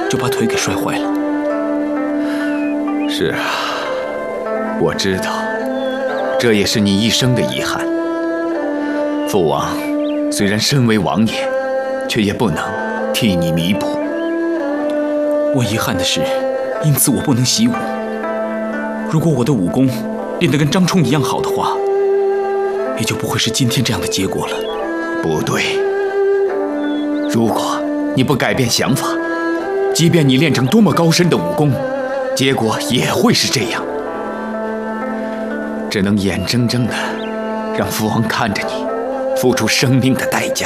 就把腿给摔坏了。 是啊，我知道，这也是你一生的遗憾。父王虽然身为王爷，却也不能替你弥补。 我遗憾的是，因此我不能习武。如果我的武功练得跟张冲一样好的话，也就不会是今天这样的结果了。 不对，如果你不改变想法，即便你练成多么高深的武功，结果也会是这样。只能眼睁睁地让父王看着你付出生命的代价。